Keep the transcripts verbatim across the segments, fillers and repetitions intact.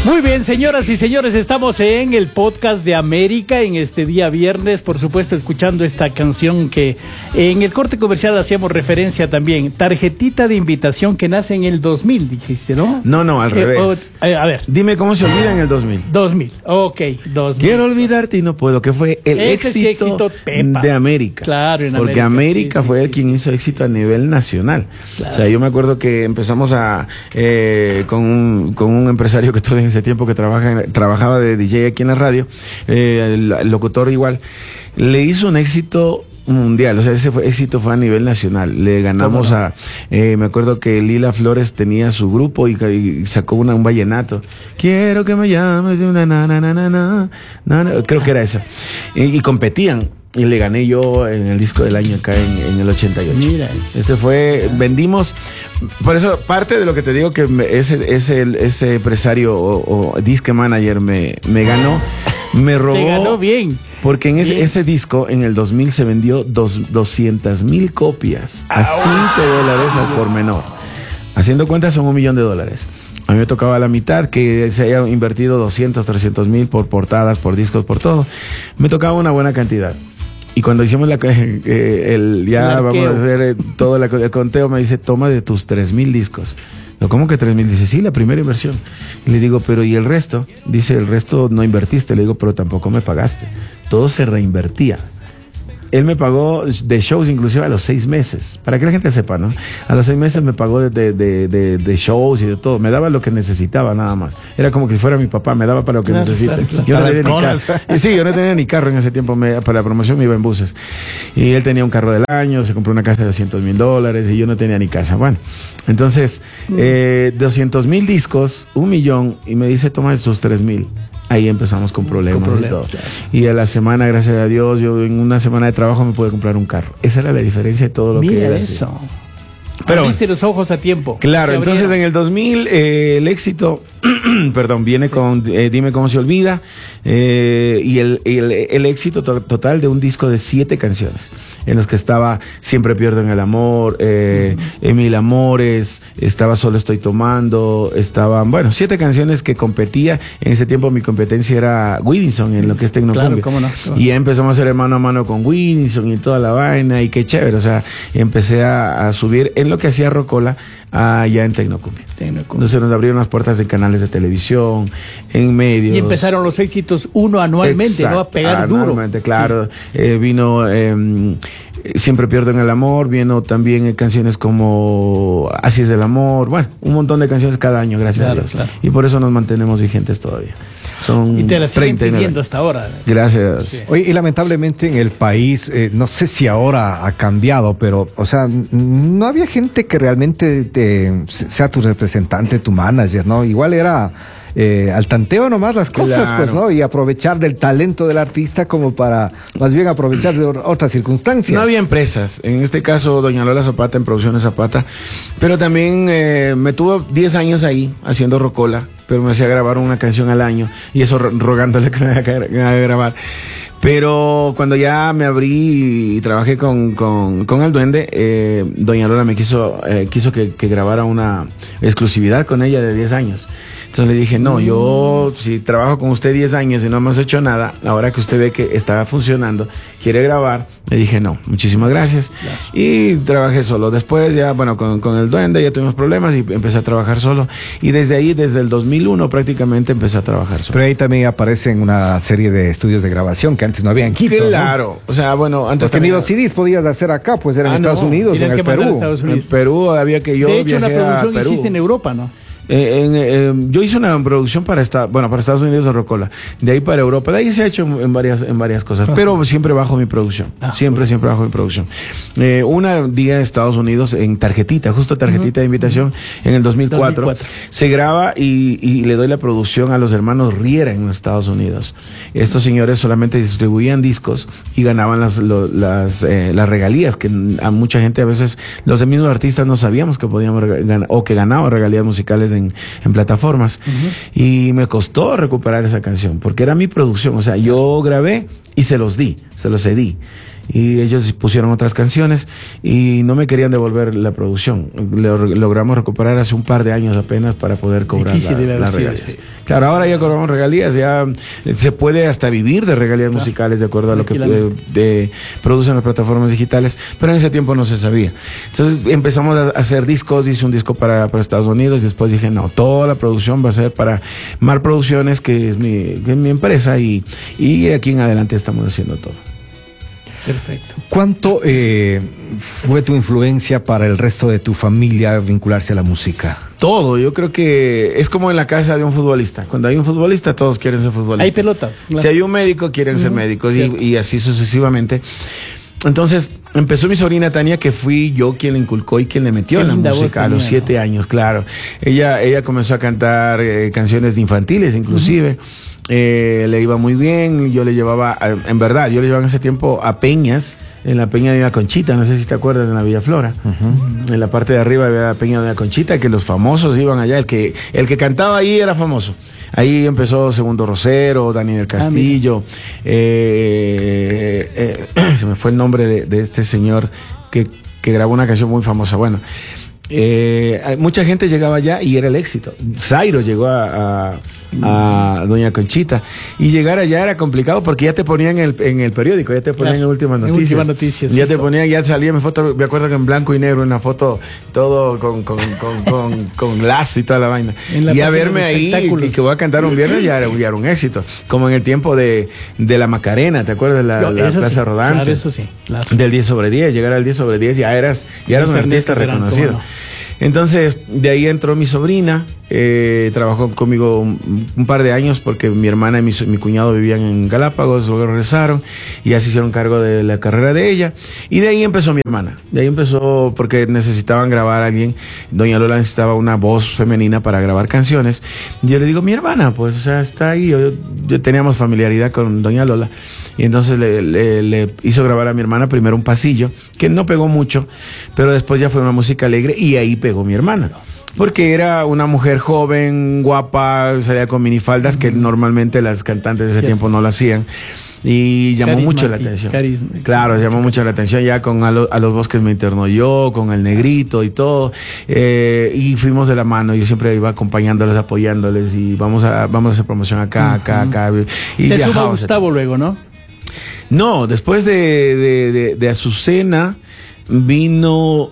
Muy bien, señoras y señores, estamos en el podcast de América en este día viernes, por supuesto escuchando esta canción que en el corte comercial hacíamos referencia también, Tarjetita de Invitación, que nace en el dos mil, dijiste, ¿no? No, no, al Eh, revés. o- eh, a ver. Dime cómo se olvida en el dos mil. dos mil, ok, dos mil. Quiero olvidarte y no puedo, que fue el Ese sí, éxito, éxito Pepa. de América. Claro, en Porque América, América sí, sí, fue sí, el quien sí. hizo éxito a nivel nacional. Claro. O sea, yo me acuerdo que empezamos a eh, con, un, con un empresario que tuve en ese tiempo que trabaja en- trabajaba de D J aquí en la radio, eh, el, el locutor igual, le hizo un éxito mundial, o sea, ese fue, éxito fue a nivel nacional. Le ganamos no? a, eh, me acuerdo que Lila Flores tenía su grupo y, y sacó una, un vallenato. Quiero que me llames, na, na, na, na, na, na, na, na. Creo que era eso. Y, y competían. Y le gané yo en el disco del año acá en, en el ochenta y ocho. Mira eso. Este fue, vendimos, por eso parte de lo que te digo que me- ese, ese, ese empresario o, o disque manager me, me ganó, me robó. Te ganó bien. Porque en ese, Bien. ese disco, en el dos mil se vendió dos, doscientas mil copias a cinco dólares al por menor. Haciendo cuentas son un millón de dólares. A mí me tocaba la mitad, que se haya invertido doscientos, trescientos mil por portadas, por discos, por todo. Me tocaba una buena cantidad. Y cuando hicimos la, eh, el, ya El vamos arqueo. a hacer eh, todo la- el conteo, me dice, toma de tus tres mil discos. Yo, ¿cómo que tres mil? Dice, sí, la primera inversión. Y le digo, pero ¿y el resto? Dice, el resto no invertiste. Le digo, pero tampoco me pagaste. Todo se reinvertía. Él me pagó de shows inclusive a los seis meses, para que la gente sepa, ¿no? A los seis meses me pagó de, de, de, de, de shows y de todo. Me daba lo que necesitaba nada más. Era como que fuera mi papá, me daba para lo que Claro, necesite. claro, claro. Yo no Para tenía ni las carro. Y sí, yo no tenía ni carro en ese tiempo. Me- para la promoción me iba en buses. Y él tenía un carro del año, se compró una casa de doscientos mil dólares y yo no tenía ni casa. Bueno, entonces, eh, doscientos mil discos, un millón, y me dice, toma esos tres mil. Ahí empezamos con problemas, Con problemas, y todo. claro. Y a la semana, gracias a Dios, yo en una semana de trabajo me pude comprar un carro. Esa era la diferencia de todo lo que Mira era. eso. Pero Abriste los ojos a tiempo. Claro, Te entonces en abrieron. el dos mil eh, el éxito, perdón, viene con eh, Dime cómo se olvida, eh, y el, el, el éxito to- total de un disco de siete canciones, en los que estaba Siempre pierdo en el amor, eh, uh-huh. Mil amores, estaba Solo estoy tomando, estaban, bueno, siete canciones que competía. En ese tiempo mi competencia era Winninson en lo que es Tecnocumbia. Claro, cómo no, cómo no. Y ya empezamos a hacer mano a mano con Winninson y toda la vaina, y qué chévere, o sea, empecé a, a subir en lo que hacía Rocola allá en Tecnocumbia. Tecnocumbia. Entonces nos abrieron las puertas en canales de televisión, en medios. Y empezaron los éxitos uno anualmente, Exacto, ¿no? A pegar duro. anualmente, claro. Eh, vino eh, Siempre pierdo en el amor, vino también eh, canciones como Así es el amor, bueno, un montón de canciones cada año, gracias Claro, a Dios. claro. Y por eso nos mantenemos vigentes todavía. Son Y te la siguen treinta y nueve. pidiendo hasta ahora. Gracias. Sí. Oye, y lamentablemente en el país, eh, no sé si ahora ha cambiado, pero, o sea, n- no había gente que realmente te- sea tu representante, tu manager, ¿no? Igual era eh, al tanteo nomás las cosas, Claro. pues, ¿no? Y aprovechar del talento del artista como para, más bien aprovechar de or- otras circunstancias. No había empresas, en este caso Doña Lola Zapata en Producciones Zapata, pero también eh, me tuvo diez años ahí haciendo Rocola, pero me hacía grabar una canción al año y eso ro- rogándole que me haga gra- me haga grabar. Pero cuando ya me abrí y trabajé con, con, con el Duende, eh, Doña Lola me quiso, eh, quiso que, que grabara una exclusividad con ella de diez años. Entonces le dije, no, yo si trabajo con usted diez años y no hemos hecho nada, ahora que usted ve que está funcionando, quiere grabar, le dije, no, muchísimas gracias. Claro. Y trabajé solo. Después ya, bueno, con, con el Duende ya tuvimos problemas y empecé a trabajar solo. Y desde ahí, desde el dos mil uno prácticamente empecé a trabajar solo. Pero ahí también aparecen una serie de estudios de grabación que antes no había en Quito, ¿no? Claro, o sea, bueno, antes Porque ni también- los C Ds podías hacer acá, pues eran Ah, en no, Estados Unidos, tienes en que el mandar a Perú. Estados En Unidos. Perú había que yo de hecho, una viajé a producción Perú. hiciste en Europa, ¿no? Eh, en, eh, yo hice una producción para esta, bueno, para Estados Unidos de Rocola, de ahí para Europa, de ahí se ha hecho en, en varias, en varias cosas, pero siempre bajo mi producción, Ah, siempre, siempre bajo mi producción. Eh, una día en Estados Unidos en tarjetita, justo tarjetita de invitación, en el dos mil cuatro, dos mil cuatro. se graba y, y le doy la producción a los hermanos Riera en los Estados Unidos. Estos señores solamente distribuían discos y ganaban las, lo- las, eh, las regalías, que a mucha gente a veces, los mismos artistas no sabíamos que podíamos rega- ganar, o que ganaban regalías musicales en, en plataformas. Uh-huh. Y me costó recuperar esa canción, porque era mi producción, o sea, yo grabé y se los di, se los cedí. y ellos pusieron otras canciones y no me querían devolver la producción. Lo, logramos recuperar hace un par de años apenas para poder cobrar Difícil la, de las ver, regalías. sí, sí. Claro, ahora ya cobramos regalías, ya se puede hasta vivir de regalías Claro. musicales de acuerdo a lo que de, de, producen las plataformas digitales, pero en ese tiempo no se sabía. Entonces empezamos a hacer discos, hice un disco para, para Estados Unidos, y después dije, no, toda la producción va a ser para Mar Producciones, que es mi, que es mi empresa, y, y aquí en adelante estamos haciendo todo. Perfecto. ¿Cuánto eh, fue tu influencia para el resto de tu familia vincularse a la música? Todo, yo creo que es como en la casa de un futbolista. Cuando hay un futbolista, todos quieren ser futbolistas. Hay pelota. Claro. Si hay un médico, quieren ser Mm, médicos, y, cierto. y así sucesivamente. Entonces, empezó mi sobrina Tania, que fui yo quien le inculcó y quien le metió Qué en la linda voz música a los tenía, siete ¿no? años, claro. Ella, ella comenzó a cantar eh, canciones infantiles, inclusive. Uh-huh. Eh, le iba muy bien, yo le llevaba, en verdad, yo le llevaba en ese tiempo a Peñas, en la Peña de la Conchita, no sé si te acuerdas, en la Villa Flora. Uh-huh. En la parte de arriba había la Peña de la Conchita, que los famosos iban allá, el que, el que cantaba ahí era famoso. Ahí empezó Segundo Rosero, Daniel Castillo, ah, eh, eh, eh, se me fue el nombre de, de este señor que, que grabó una canción muy famosa. Bueno, eh, mucha gente llegaba allá y era el éxito. Zairo llegó a, a, a Doña Conchita, y llegar allá era complicado porque ya te ponían en el, en el periódico, ya te ponían claro, en Últimas Noticias, en últimas noticias ya sí, te ponían, ya salía mi foto, me acuerdo que en blanco y negro, en la foto todo con, con, con, con, con lazo y toda la vaina, la y a verme ahí y que voy a cantar un viernes ya era, ya era un éxito, como en el tiempo de, de la Macarena, ¿te acuerdas? La, Yo, la Plaza sí, Rodante, claro, eso sí, claro. Del diez sobre diez, llegar al diez sobre diez ya eras, ya eras un artista reconocido. No. Entonces, de ahí entró mi sobrina, eh, trabajó conmigo un, un par de años porque mi hermana y mi, mi cuñado vivían en Galápagos, luego regresaron y ya se hicieron cargo de la carrera de ella. Y de ahí empezó mi hermana, de ahí empezó porque necesitaban grabar a alguien, Doña Lola necesitaba una voz femenina para grabar canciones. Y yo le digo, mi hermana, pues, o sea, está ahí, yo, yo teníamos familiaridad con Doña Lola. Y entonces le, le, le hizo grabar a mi hermana primero un pasillo, que no pegó mucho, pero después ya fue una música alegre y ahí pegó mi hermana. Porque era una mujer joven, guapa, salía con minifaldas, que normalmente las cantantes de ese Cierto. tiempo no lo hacían. Y llamó carisma, mucho la atención. Carisma, claro, carisma, llamó mucho la atención ya con a, lo, a los bosques me interno yo, con el negrito y todo. Eh, y fuimos de la mano, yo siempre iba acompañándoles, apoyándoles y vamos a, vamos a hacer promoción acá, acá, uh-huh. acá. Y se sumó Gustavo luego, ¿no? No, después de, de, de, de Azucena vino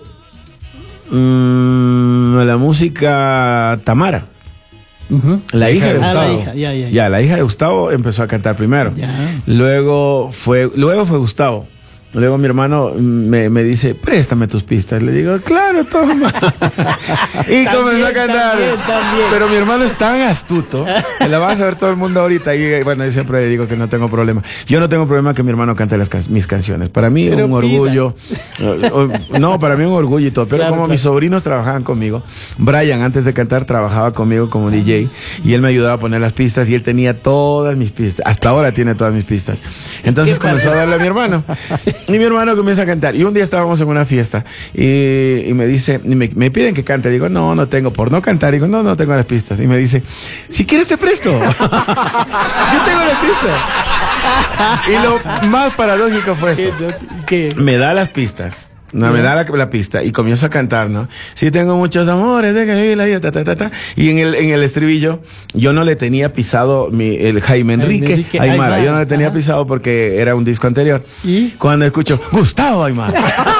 mmm, la música Tamara. Uh-huh. La hija de Gustavo. Ah, la hija, ya, ya, ya. ya, la hija de Gustavo empezó a cantar primero. Ya. Luego fue, luego fue Gustavo. Luego mi hermano me, me dice, préstame tus pistas. Le digo, claro, toma. Y comenzó a cantar. También, también. Pero mi hermano es tan astuto, que la va a saber todo el mundo ahorita. Y bueno, yo siempre le digo que no tengo problema. Yo no tengo problema que mi hermano cante las can- mis canciones. Para mí es un pida. orgullo. No, para mí es un orgullo y todo. Pero claro, como claro. mis sobrinos trabajaban conmigo, Brian antes de cantar trabajaba conmigo como D J. Y él me ayudaba a poner las pistas y él tenía todas mis pistas. Hasta ahora tiene todas mis pistas. Entonces comenzó a darle a mi hermano. Y mi hermano comienza a cantar. Y un día estábamos en una fiesta y, y me dice, y me, me piden que cante. Digo, no, no tengo. Por no cantar, digo, no, no tengo las pistas. Y me dice, si quieres te presto. Yo tengo las pistas. Y lo más paradójico fue esto. ¿Qué? Me da las pistas. No, me da la, la pista y comienzo a cantar, ¿no? Sí, tengo muchos amores de que viví la vida, ta, ta, ta, ta. Y en el, en el estribillo, yo no le tenía pisado mi, el Jaime Enrique, Enrique Aymara. Aymara. Yo no le tenía Ajá. pisado porque era un disco anterior. ¿Y? Cuando escucho, Gustavo Aymara.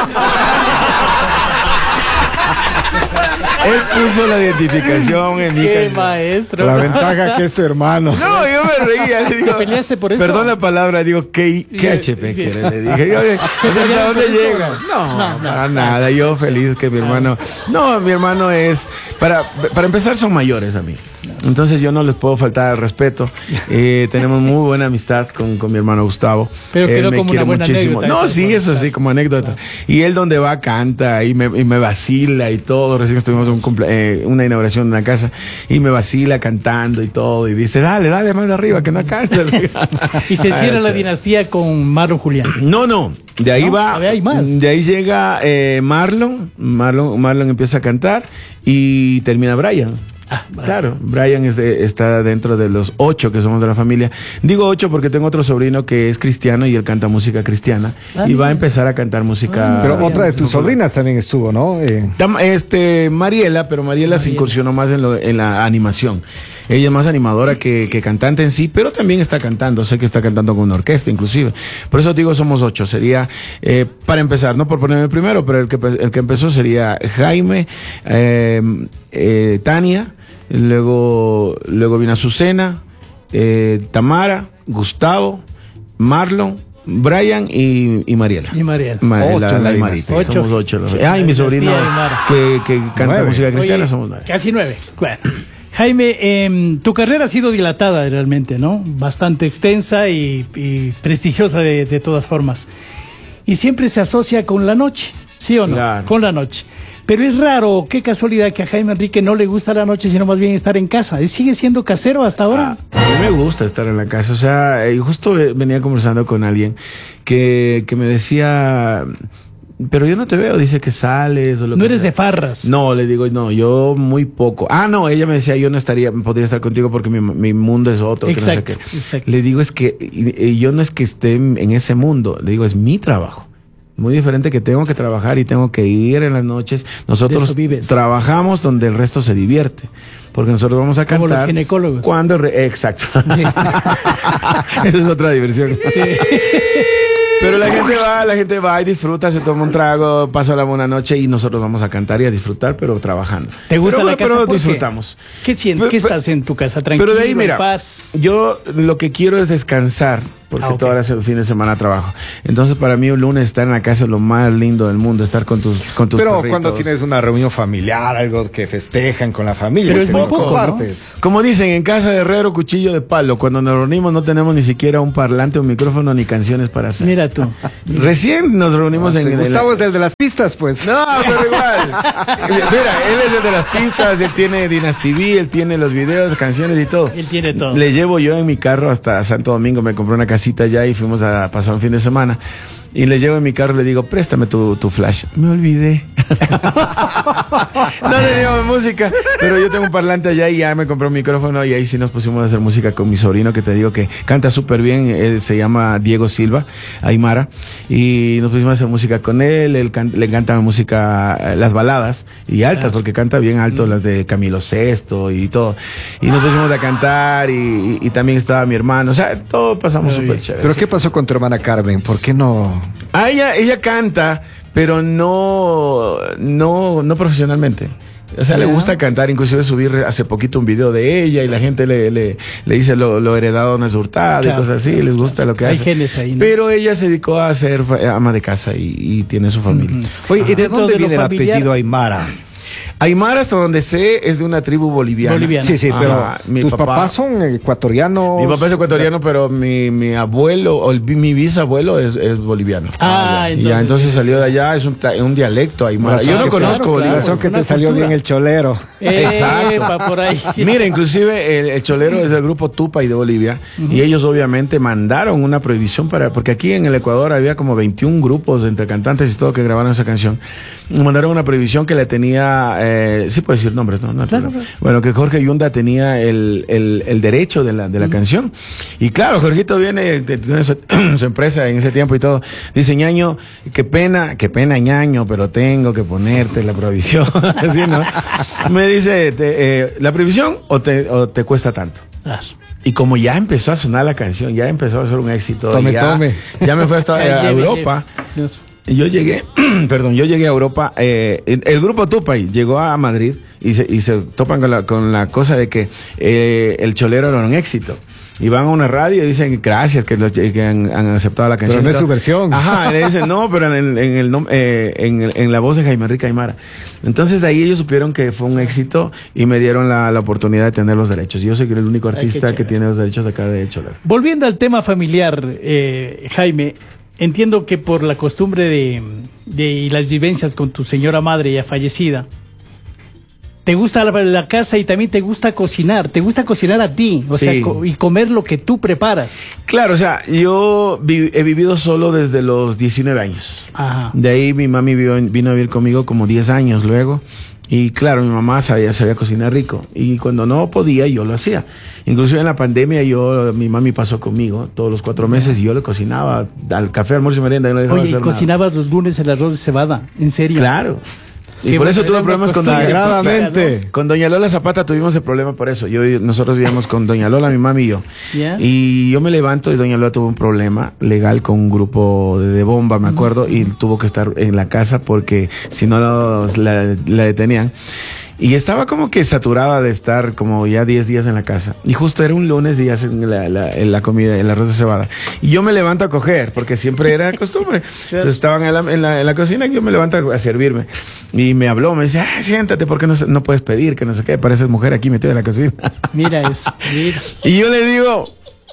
Él puso la identificación en mi ¡Qué maestro! La ventaja que es tu hermano. No, yo me reía. Le digo, ¿te peleaste por eso? Perdón la palabra, digo, ¿qué, qué H P quiere? Le dije, oye, ¿hasta dónde llega? No, no, no, para no, nada. Yo feliz que mi hermano... No, mi hermano es... Para, para empezar, son mayores a mí. Entonces yo no les puedo faltar al respeto. Eh, tenemos muy buena amistad con, con mi hermano Gustavo. Pero quedó como una buena muchísimo. anécdota. No, sí, eso sí, como anécdota. Y él donde va canta y me, y me vacila y todo. Recién estuvimos un cumple, eh, una inauguración de una casa y me vacila cantando y todo. Y dice, dale, dale más de arriba, que no cantes. Y se cierra la dinastía con Marlon Julián. No, no. De ahí ¿No? va. A ver, hay más. De ahí llega eh, Marlon. Marlon. Marlon empieza a cantar y termina Brian. Ah, vale. Claro, Brian es de- está dentro de los ocho que somos de la familia. Digo ocho porque tengo otro sobrino que es cristiano y él canta música cristiana Ah, y va a mira. empezar a cantar música. Ah, Pero sabía, otra de no tus sé. sobrinas también estuvo, ¿no? Eh, Tam- Este, Mariela, pero Mariela se Mariela. incursionó más en, lo- en la animación. Ella es más animadora que, que cantante en sí, pero también está cantando. Sé que está cantando con una orquesta, inclusive. Por eso digo, somos ocho. Sería, eh, para empezar, no por ponerme primero, pero el que, el que empezó sería Jaime, eh, eh, Tania, luego, luego vino Azucena, eh, Tamara, Gustavo, Marlon, Brian y, y Mariela. Y Mariela. Ma- Ocho la, en la la Imarita. dinastía. Somos Ocho. ocho. los- Sí, Ah, y mi la sobrino dinastía Aymara. que, que canta Nueve. música cristiana Oye, somos nueve. casi nueve. Bueno. Jaime, eh, tu carrera ha sido dilatada realmente, ¿no? Bastante extensa y, y prestigiosa de, de todas formas. Y siempre se asocia con la noche, ¿sí o no? Claro. Con la noche. Pero es raro, qué casualidad que a Jaime Enrique no le gusta la noche, sino más bien estar en casa. ¿Y sigue siendo casero hasta ahora? A mí me gusta estar en la casa. O sea, eh, justo eh, venía conversando con alguien que, que me decía, pero yo no te veo, dice que sales o lo No que eres sea". de farras. No, le digo, no, yo muy poco. Ah, no, ella me decía, yo no estaría, podría estar contigo porque mi, mi mundo es otro. Exacto, que no sé qué. exacto. Le digo, es que y- y yo no es que esté en, en ese mundo, le digo, es mi trabajo. Muy diferente que tengo que trabajar y tengo que ir en las noches. De Nosotros eso vives. trabajamos donde el resto se divierte. Porque nosotros vamos a Como cantar. los ginecólogos. Cuando re- Exacto. Sí. Esa es otra diversión. Sí. Pero la gente va, la gente va y disfruta, se toma un trago, pasa la buena noche y nosotros vamos a cantar y a disfrutar, pero trabajando. ¿Te gusta pero, la casa? Pero ¿Por qué? disfrutamos. ¿Qué sientes? Pero- ¿Qué pero- estás en tu casa? Tranquilo, Pero de ahí, en mira, paz. yo lo que quiero es descansar, porque Ah, ok. todas las fin de semana trabajo. Entonces, para mí, un lunes estar en la casa es lo más lindo del mundo, estar con tus con tus pero perritos. cuando tienes una reunión familiar, algo que festejan con la familia, Pero es se muy lo poco, ¿no? compartes. Como dicen, en casa de herrero, cuchillo de palo. Cuando nos reunimos no tenemos ni siquiera un parlante, un micrófono, ni canciones para hacer. Mira tú. Recién nos reunimos No en sé, en Gustavo la- es del de las pistas, pues. No, pero igual. Mira, él es el de las pistas, él tiene Dynasty V, él tiene los videos, canciones y todo. Él tiene todo. Le llevo yo en mi carro hasta Santo Domingo, me compré una casita allá y fuimos a pasar un fin de semana. Y le llevo en mi carro y le digo, préstame tu, tu flash. Me olvidé. No le digo música, pero yo tengo un parlante allá y ya me compré un micrófono y ahí sí nos pusimos a hacer música con mi sobrino que te digo que canta súper bien, él se llama Diego Silva, Aymara, y nos pusimos a hacer música con él, él can- le encanta la música, eh, las baladas y altas, Claro. porque canta bien alto las de Camilo Sesto y todo. Y nos pusimos a cantar y, y- y también estaba mi hermano, o sea, todo pasamos Muy súper bien. chévere. Pero ¿qué pasó con tu hermana Carmen? ¿Por qué no? Ah, ella, ella canta, pero no, no, no profesionalmente. O sea, le Ya. gusta cantar, inclusive subir hace poquito un video de ella y la gente le, le, le dice lo, lo heredado no es hurtado Claro. y cosas así, les gusta lo que Hay hace. genes ahí, ¿no? Pero ella se dedicó a ser fa- ama de casa y, y tiene su familia. Ujú. Oye, ¿y de Dentro dónde de lo viene el familiar- apellido Aymara? Aymara, hasta donde sé, es de una tribu boliviana. Boliviana. Sí, sí, Ajá, pero mi tus papá- papás son ecuatorianos. Mi papá es ecuatoriano, pero mi, mi abuelo, o el- mi bisabuelo es, es boliviano. Ah, ya. entonces- Y ya, entonces salió de allá, es un, ta- un dialecto aymara. Razón Yo no que- conozco claro, Bolivia. Razón que Una te salió cultura. bien el cholero. Exacto. Epa, por ahí. Mira, inclusive el, el Cholero es del grupo Tupac de Bolivia y ellos obviamente mandaron una prohibición para, porque aquí en el Ecuador había como veintiún grupos entre cantantes y todo que grabaron esa canción. Mandaron una prohibición que le tenía, eh, sí puedo decir nombres, ¿no? No hay Claro, problema. Bueno, que Jorge Yunda tenía el, el, el derecho de la, de la canción. Y claro, Jorgito viene, de- tiene su, su empresa en ese tiempo y todo. Dice, ñaño, qué pena, qué pena, ñaño, pero tengo que ponerte la prohibición. Así, ¿no? Me dice, te, eh, ¿la prohibición o te, o te cuesta tanto? Claro. Y como ya empezó a sonar la canción, ya empezó a ser un éxito. Tome, y ya, tome. ya me fue hasta Ay, a lleve, Europa. lleve. Dios. Y yo llegué, perdón, yo llegué a Europa, eh, el, el grupo Tupac llegó a Madrid y se, y se topan con la, con la cosa de que eh, el Cholero era un éxito. Y van a una radio y dicen gracias que, lo- que han, han aceptado la canción. Pero no y es todo. su versión. Ajá, y le dicen no, pero en, el, en, el, nom- eh, en, el- en la voz de Jaime Enrique Aymara. Entonces de ahí ellos supieron que fue un éxito y me dieron la, la oportunidad de tener los derechos. Yo soy el único Ay, qué artista que chévere. tiene los derechos de acá de Cholero. Volviendo al tema familiar, eh, Jaime, entiendo que por la costumbre de, de y las vivencias con tu señora madre ya fallecida, te gusta la, la casa y también te gusta cocinar, te gusta cocinar a ti, o Sí. sea, co- y comer lo que tú preparas. Claro, o sea, yo vi- he vivido solo desde los diecinueve años. Ajá. De ahí mi mami vio- vino a vivir conmigo como diez años luego. Y claro, mi mamá sabía, sabía cocinar rico. Y cuando no podía, yo lo hacía. Inclusive en la pandemia, yo, mi mami pasó conmigo todos los cuatro meses y yo le cocinaba al café, almuerzo y merienda. Y no dejaba Oye, hacer cocinabas nada. los lunes el arroz de cebada, ¿en serio? Claro. Y Qué por eso bueno, tuve era problemas una con costumbre doña Sagradamente. Lola. Con doña Lola Zapata tuvimos el problema por eso. Yo, nosotros vivíamos con doña Lola, mi mami y yo. ¿Ya? Y yo me levanto y doña Lola tuvo un problema legal con un grupo de, de bomba, me acuerdo, y tuvo que estar en la casa porque si no los- la, la detenían. Y estaba como que saturada de estar como ya diez días en la casa. Y justo era un lunes y hacen la, la, la comida, el arroz de cebada. Y yo me levanto a coger, porque siempre era costumbre. Entonces estaban en la, en la, en la cocina y yo me levanto a, a servirme. Y me habló, me dice, ah, siéntate, porque no, se- no puedes pedir, que no sé qué, pareces mujer aquí metida en la cocina. Mira eso, mira. Y yo le digo,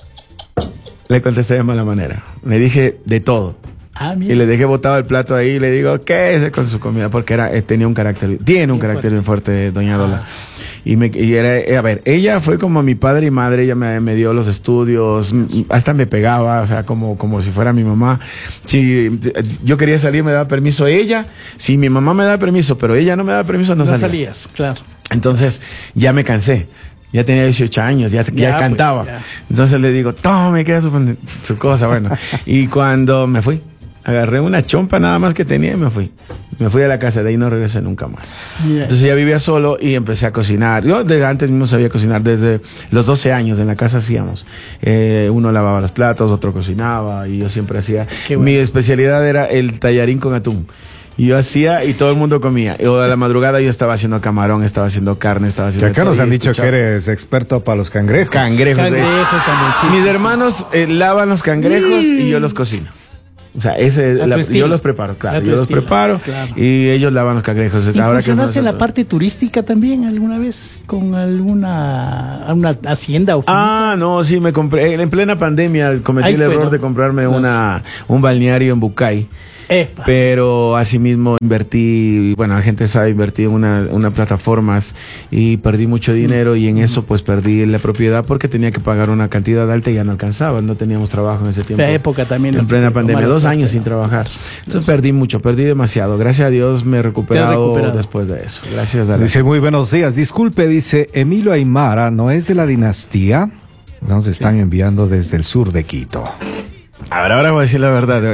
le contesté de mala manera. Le dije de todo. Ah, Y mira. le dejé botado el plato ahí y le digo, ¿qué es con su comida? Porque era, eh, tenía un carácter, tiene un Bien carácter fuerte. bien fuerte, doña Lola. Y, me, y era, eh, a ver, ella fue como mi padre y madre, ella me, me dio los estudios, m- hasta me pegaba, o sea, como, como si fuera mi mamá. Si eh, yo quería salir, me daba permiso ella. Si mi mamá me daba permiso, pero ella no me daba permiso, no, No salía. salías, claro. Entonces, ya me cansé. Ya tenía dieciocho años, ya, ya, Ya, pues, cantaba. ya. Entonces le digo, tome, queda su, su cosa, bueno. Y cuando me fui, agarré una chompa nada más que tenía y me fui. Me fui a la casa, de ahí no regresé nunca más. Mira. Entonces ya vivía solo y empecé a cocinar. Yo desde antes mismo sabía cocinar, desde los doce años en la casa hacíamos. Eh, uno lavaba los platos, otro cocinaba y yo siempre hacía. Qué bueno. Mi especialidad era el tallarín con atún. Y yo hacía y todo el mundo comía. Y a la madrugada yo estaba haciendo camarón, estaba haciendo carne, estaba Que haciendo... acá todo, nos han y dicho que escuchaba- eres experto para los cangrejos. Cangrejos. eh. Cangrejos también, sí, Mis sí, sí. hermanos eh, lavan los cangrejos y yo los cocino. O sea, ese, A tu la- estilo. yo los preparo, claro. A tu Yo los estilo, preparo claro. y ellos lavan los cangrejos. Ahora que ¿Incursionaste en la nosotros- parte turística también alguna vez? ¿Con alguna una hacienda o finca? Ah, no, sí, me compré. En plena pandemia cometí Ahí el fue, error ¿no? de comprarme Los- una, un balneario en Bucay. Epa. Pero asimismo invertí, bueno, la gente sabe, invertí en una, una plataformas y perdí mucho dinero y en eso pues perdí la propiedad porque tenía que pagar una cantidad alta y ya no alcanzaba, no teníamos trabajo en ese tiempo. La época también. En plena la pandemia, mala dos suerte, años sin ¿no? trabajar. Entonces perdí mucho, perdí demasiado. Gracias a Dios me he recuperado, recuperado. después de eso. Gracias a la... Dice, muy buenos días. Disculpe, dice, Emilio Aymara, ¿no es de la dinastía? Nos están enviando desde el sur de Quito. A ver, ahora voy a decir la verdad.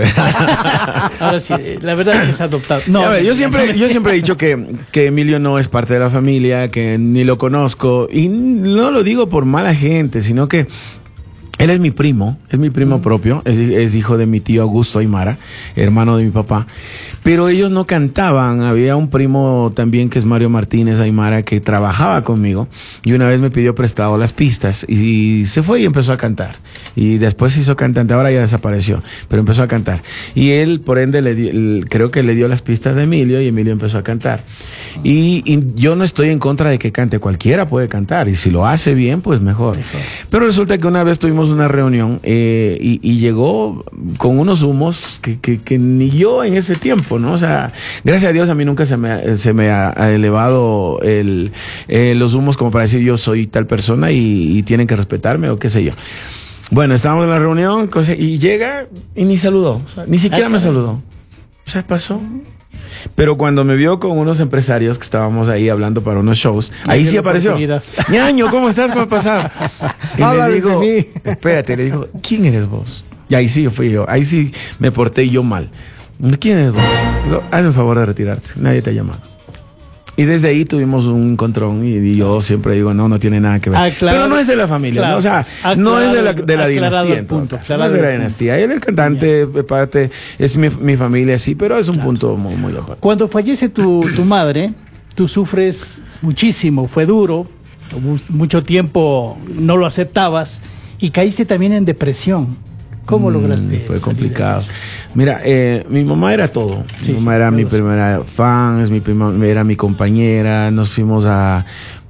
Ahora sí, la verdad es que es adoptado. No, A ver, yo no, siempre, no. yo siempre he dicho que, que Emilio no es parte de la familia, que ni lo conozco, y no lo digo por mala gente, sino que él es mi primo, es mi primo propio, es, es hijo de mi tío Augusto Aymara, hermano de mi papá, pero ellos no cantaban. Había un primo también que es Mario Martínez Aymara que trabajaba conmigo y una vez me pidió prestado las pistas y se fue y empezó a cantar. Y después se hizo cantante, ahora ya desapareció, pero empezó a cantar. Y él, por ende, le dio- el- creo que le dio las pistas de Emilio y Emilio empezó a cantar. Y, y yo no estoy en contra de que cante, cualquiera puede cantar y si lo hace bien, pues mejor. Pero resulta que una vez tuvimos una reunión eh, y, y llegó con unos humos que, que, que ni yo en ese tiempo, ¿no? O sea, gracias a Dios a mí nunca se me, ha- se me ha, ha elevado el, eh, los humos como para decir yo soy tal persona y, y tienen que respetarme o qué sé yo. Bueno, estábamos en la reunión cosa- y llega y ni saludó, o sea, ni siquiera Ah, me caray. saludó. O sea, pasó. Pero cuando me vio con unos empresarios que estábamos ahí hablando para unos shows, ahí dio sí la apareció. oportunidad. Ñaño, ¿cómo estás? ¿Cómo has pasado? Y Habla le desde digo, mí. espérate, le digo, ¿quién eres vos? Y ahí sí fui yo, ahí sí me porté yo mal. ¿Quién eres vos? Digo, haz el favor de retirarte, nadie te ha llamado. Y desde ahí tuvimos un encontrón y, y yo siempre digo, no, no tiene nada que ver. Aclarado- Pero no es de la familia, claro, ¿no? O sea, no es de la, de la aclarado dinastía. el en todo punto, caso. No aclarado es de la el punto. dinastía. Él es cantante, de parte, es mi, mi familia, sí, pero es un punto muy, muy aparte. Cuando fallece tu, tu madre, tú sufres muchísimo, fue duro, mus- mucho tiempo no lo aceptabas y caíste también en depresión. ¿Cómo Mm, lograste? Fue salir complicado. de eso? Mira, eh, mi mamá era todo. Sí, mi sí, mamá era mi todos. primera fan, es mi prima, era mi compañera. Nos fuimos a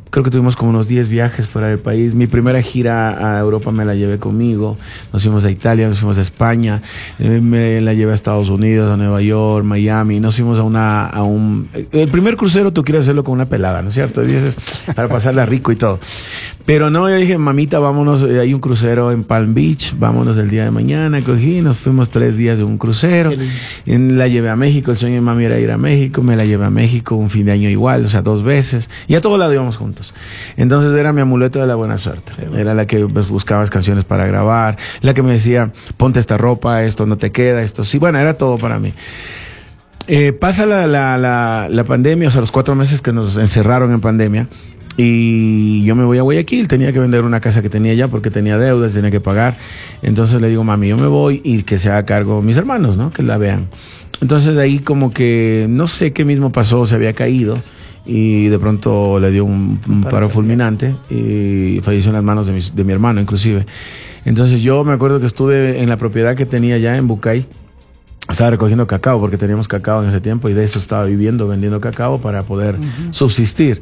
creo que tuvimos como unos diez viajes fuera del país. Mi primera gira a Europa me la llevé conmigo. Nos fuimos a Italia, nos fuimos a España, eh, me la llevé a Estados Unidos, a Nueva York, Miami. Nos fuimos a una, a un... El primer crucero tú quieres hacerlo con una pelada, ¿no es cierto? Dices, para pasarla rico y todo. Pero no, yo dije, mamita, vámonos, hay un crucero en Palm Beach, vámonos el día de mañana. Cogí, nos fuimos tres días de un crucero. La llevé a México, el sueño de mami era ir a México, me la llevé a México un fin de año igual, o sea, dos veces. Y a todos lados íbamos juntos. Entonces era mi amuleto de la buena suerte. Era la que pues, buscabas canciones para grabar, la que me decía, ponte esta ropa, esto no te queda, esto sí. Bueno, era todo para mí. Eh, pasa la, la, la, la pandemia, o sea, los cuatro meses que nos encerraron en pandemia. Y yo me voy a Guayaquil, tenía que vender una casa que tenía ya porque tenía deudas, tenía que pagar. Entonces le digo, mami, yo me voy y que se haga cargo mis hermanos, ¿no? Que la vean. Entonces de ahí como que no sé qué mismo pasó, se había caído y de pronto le dio un, un paro fulminante y falleció en las manos de mi, de mi hermano inclusive. Entonces yo me acuerdo que estuve en la propiedad que tenía ya en Bucay. Estaba recogiendo cacao porque teníamos cacao en ese tiempo y de eso estaba viviendo, vendiendo cacao para poder uh-huh. subsistir.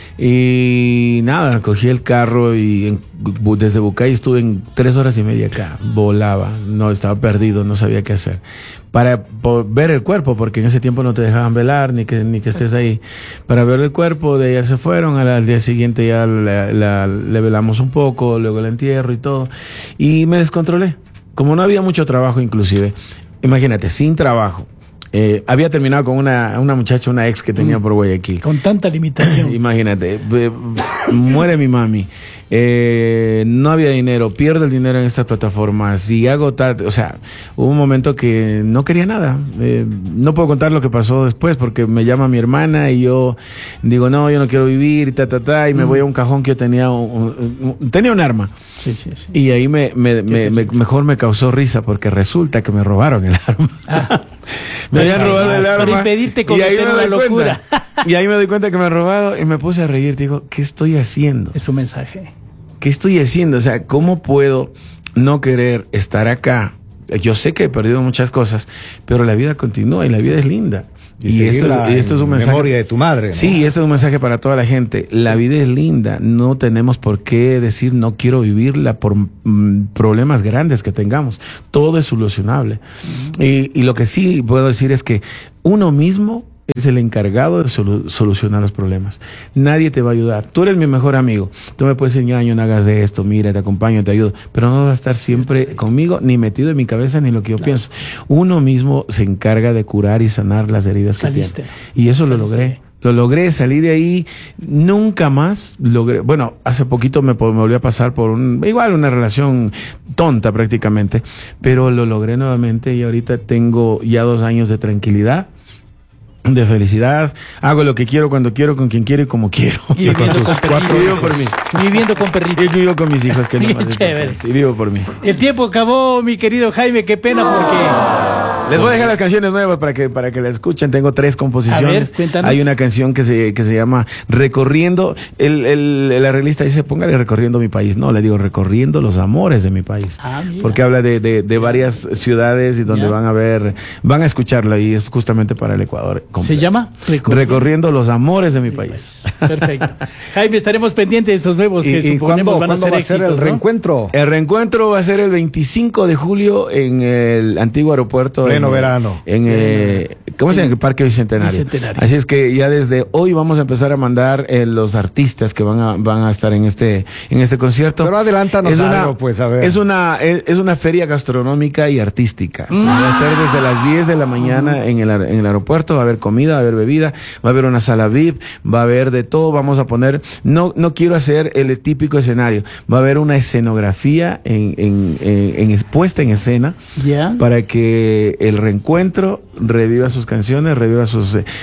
Y nada, cogí el carro y en, desde Bucay estuve en tres horas y media acá, volaba, no estaba perdido, no sabía qué hacer. Para ver el cuerpo, porque en ese tiempo no te dejaban velar ni que ni que estés ahí. Para ver el cuerpo, de ella se fueron, al, al día siguiente ya la, la, le velamos un poco, luego el entierro y todo. Y me descontrolé, como no había mucho trabajo inclusive, imagínate, sin trabajo. Eh, había terminado con una, una muchacha, una ex que tenía por Guayaquil. Con tanta limitación. Imagínate, eh, muere mi mami. Eh, no había dinero, pierdo el dinero en estas plataformas y hago tal, o sea, hubo un momento que no quería nada. Eh, no puedo contar lo que pasó después porque me llama mi hermana y yo digo, no, yo no quiero vivir y ta, ta, ta, y mm. me voy a un cajón que yo tenía, un, un, tenía un arma. Sí, sí, sí. Y ahí me, me, me, me, mejor me causó risa porque resulta que me robaron el arma. Ah. Me habían robado el arma. Para impedirte cometer una locura. Y ahí me doy cuenta que me han robado y me puse a reír. Digo, ¿qué estoy haciendo? Es un mensaje. ¿Qué estoy haciendo? O sea, ¿cómo puedo no querer estar acá? Yo sé que he perdido muchas cosas, pero la vida continúa y la vida es linda. Y, y esto, es, y esto es un mensaje. Memoria de tu madre, ¿no? Sí, esto es un mensaje para toda la gente. La vida es linda. No tenemos por qué decir no quiero vivirla por mm, problemas grandes que tengamos. Todo es solucionable. Uh-huh. y, y lo que sí puedo decir es que uno mismo es el encargado de solu- solucionar los problemas. Nadie te va a ayudar. Tú eres mi mejor amigo. Tú me puedes decir, ñaño, no hagas de esto, mira, te acompaño, te ayudo. Pero no vas a estar siempre sí. conmigo, ni metido en mi cabeza, ni en lo que yo claro. pienso. Uno mismo se encarga de curar y sanar las heridas Saliste. que tiene. Y eso Saliste. lo logré. Lo logré, salí de ahí, nunca más logré, bueno, hace poquito me, me volví a pasar por un, igual una relación tonta prácticamente, pero lo logré nuevamente y ahorita tengo ya dos años de tranquilidad, de felicidad, hago lo que quiero, cuando quiero, con quien quiero y como quiero. Y viviendo con, con cuatro vivo por mí. Viviendo con perritos. Y vivo con mis hijos, que no más chévere. Y vivo por mí. El tiempo acabó, mi querido Jaime, qué pena porque... Les voy a dejar las canciones nuevas para que para que la escuchen. Tengo tres composiciones. A ver, cuéntanos. Hay una canción que se que se llama Recorriendo. El, el, el arreglista dice, póngale Recorriendo mi país. No, le digo Recorriendo los amores de mi país. Ah, porque habla de, de, de varias ciudades y donde ¿Ya? van a ver, van a escucharla y es justamente para el Ecuador completo. ¿Se llama? Recorriendo, Recorriendo los amores de mi país. Perfecto. Jaime, estaremos pendientes de esos nuevos que ¿Y, suponemos y van a ser va éxitos, a ser el ¿no? reencuentro? El reencuentro va a ser el veinticinco de julio en el antiguo aeropuerto. Pleno en, verano. En, eh, ¿cómo se llama? El Parque Bicentenario. Bicentenario. Así es que ya desde hoy vamos a empezar a mandar eh, los artistas que van a van a estar en este en este concierto. Pero adelántanos es una, algo, pues, a ver. Es una es, es una feria gastronómica y artística. Mm. Va a ser desde las diez de la mañana mm. en el en el aeropuerto, va a haber comida, va a haber bebida, va a haber una sala V I P, va a haber de todo, vamos a poner, no no quiero hacer el típico escenario, va a haber una escenografía en en, en, en puesta en escena yeah. para que el reencuentro reviva sus canciones, reviva sus, eh,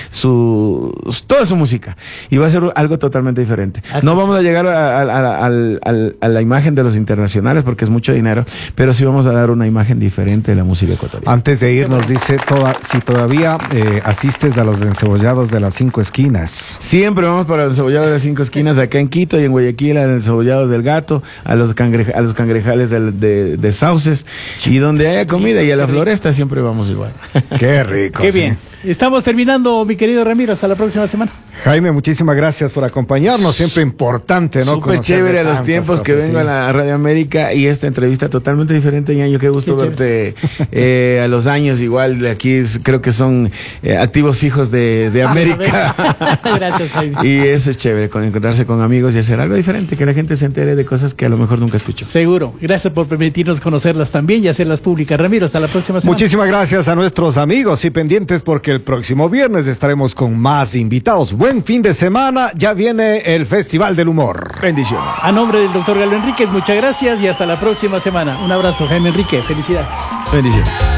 sus toda su música y va a ser algo totalmente diferente. Aquí. No vamos a llegar a, a, a, a, a, a la imagen de los internacionales porque es mucho dinero, pero sí vamos a dar una imagen diferente de la música ecuatoriana. Antes de irnos, dice toda, si todavía eh, asistes a los encebollados de las cinco esquinas. Siempre vamos para los encebollados de las cinco esquinas acá en Quito y en Guayaquil, a los encebollados del Gato, a los, cangre, a los cangrejales de, de, de Sauces y donde haya comida y a la Floresta siempre vamos igual. Qué rico. Qué bien. Sí. Estamos terminando, mi querido Ramiro. Hasta la próxima semana. Jaime, muchísimas gracias por acompañarnos, siempre importante, ¿no? Súper chévere a los tiempos cosas, que vengo sí. a la Radio América y esta entrevista totalmente diferente, Ñaño, qué gusto qué verte eh, a los años, igual aquí es, creo que son eh, activos fijos de, de América. Gracias, Jaime. Y eso es chévere, con encontrarse con amigos y hacer algo diferente, que la gente se entere de cosas que a lo mejor nunca escuchó. Seguro, gracias por permitirnos conocerlas también y hacerlas públicas. Ramiro, hasta la próxima semana. Muchísimas gracias a nuestros amigos y pendientes porque el próximo viernes estaremos con más invitados. Buen fin de semana, ya viene el Festival del Humor. Bendiciones. A nombre del doctor Galo Enríquez, muchas gracias y hasta la próxima semana. Un abrazo, Jaime Enrique, felicidades. Bendiciones.